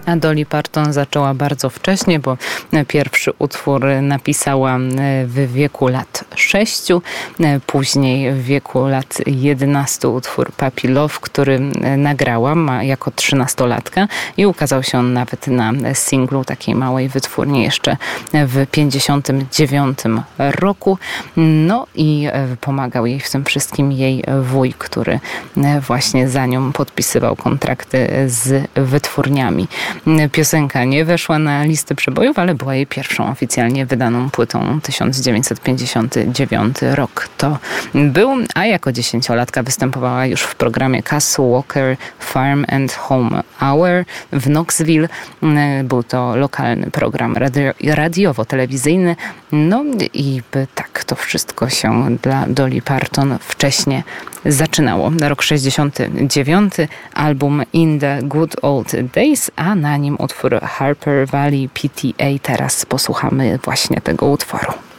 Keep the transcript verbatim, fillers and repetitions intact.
A Dolly Parton zaczęła bardzo wcześnie, bo pierwszy utwór napisała w wieku lat sześciu, później w wieku lat jedenastu utwór Puppy Love, który nagrała ma jako trzynastolatka i ukazał się on nawet na singlu takiej małej wytwórni jeszcze w pięćdziesiątym dziewiątym roku. No i pomagał jej w tym wszystkim jej wuj, który właśnie za nią podpisywał kontrakty z wytwórniami. Piosenka nie weszła na listę przebojów, ale była jej pierwszą oficjalnie wydaną płytą. tysiąc dziewięćset pięćdziesiąty dziewiąty rok to był, a jako dziesięciolatka występowała już w programie Cass Walker Farm and Home Hour w Knoxville. Był to lokalny program radio, radiowo-telewizyjny. No i tak to wszystko się dla Dolly Parton wcześnie zaczynało. Rok sześćdziesiąty dziewiąty, album In the Good Old Days, a na nim utwór Harper Valley P T A. Teraz posłuchamy właśnie tego utworu.